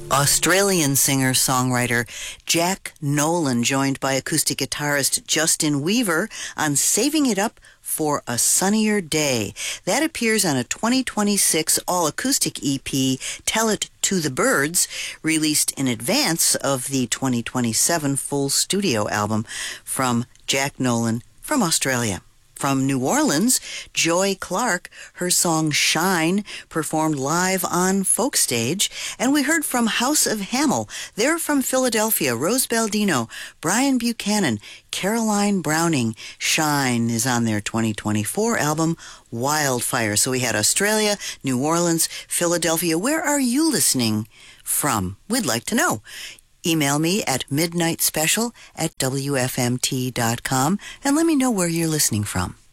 Australian singer-songwriter Jack Nolan, joined by acoustic guitarist Justin Weaver on Saving It Up for a Sunnier Day. That appears on a 2026 all-acoustic EP, Tell It to the Birds, released in advance of the 2027 full studio album from Jack Nolan from Australia. From New Orleans, Joy Clark, her song Shine, performed live on Folk Stage. And we heard from House of Hamel. They're from Philadelphia. Rose Baldino, Brian Buchanan, Caroline Browning. Shine is on their 2024 album, Wildfire. So we had Australia, New Orleans, Philadelphia. Where are you listening from? We'd like to know. Email me at midnightspecial@wfmt.com and let me know where you're listening from.